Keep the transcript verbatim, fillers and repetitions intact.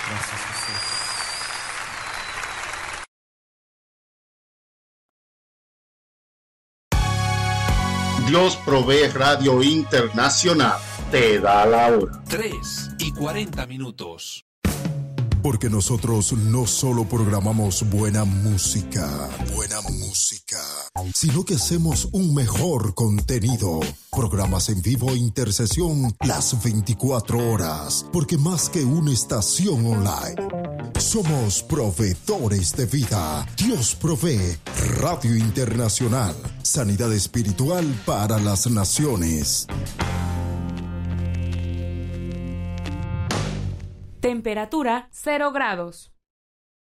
Gracias, Jesús. Dios Provee Radio Internacional te da la hora. tres y cuarenta minutos. Porque nosotros no solo programamos buena música, buena música, sino que hacemos un mejor contenido. Programas en vivo e intercesión las veinticuatro horas. Porque más que una estación online, somos proveedores de vida. Dios Provee Radio Internacional. Sanidad espiritual para las naciones. Temperatura cero grados.